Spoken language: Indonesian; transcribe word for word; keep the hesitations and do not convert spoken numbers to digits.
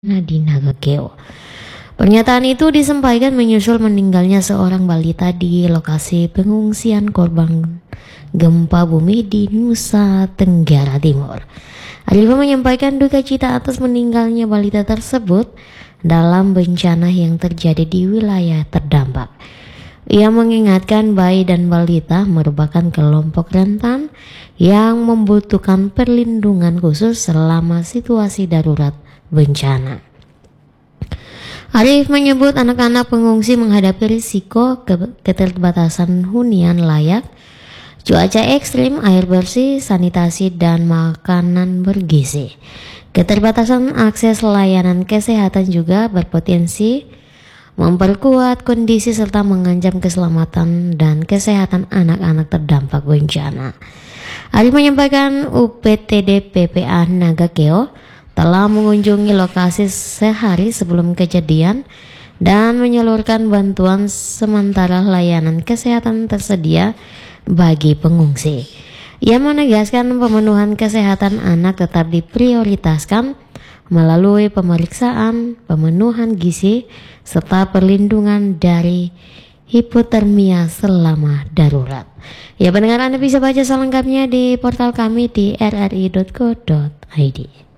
Nadine Nagakeo. Pernyataan itu disampaikan menyusul meninggalnya seorang balita di lokasi pengungsian korban gempa bumi di Nusa Tenggara Timur. Arifah menyampaikan duka cita atas meninggalnya balita tersebut dalam bencana yang terjadi di wilayah terdampak. Ia mengingatkan bayi dan balita merupakan kelompok rentan yang membutuhkan perlindungan khusus selama situasi darurat bencana. Arif menyebut anak-anak pengungsi menghadapi risiko ke- keterbatasan hunian layak, cuaca ekstrim, air bersih, sanitasi, dan makanan bergizi. Keterbatasan akses layanan kesehatan juga berpotensi memperkuat kondisi serta mengancam keselamatan dan kesehatan anak-anak terdampak bencana. Arif menyampaikan U P T D P P A Nagakeo telah mengunjungi lokasi sehari sebelum kejadian dan menyalurkan bantuan sementara layanan kesehatan tersedia bagi pengungsi. Ia menegaskan pemenuhan kesehatan anak tetap diprioritaskan melalui pemeriksaan, pemenuhan gizi, serta perlindungan dari hipotermia selama darurat. Ya, pendengar, Anda bisa baca selengkapnya di portal kami di r r i dot co dot i d.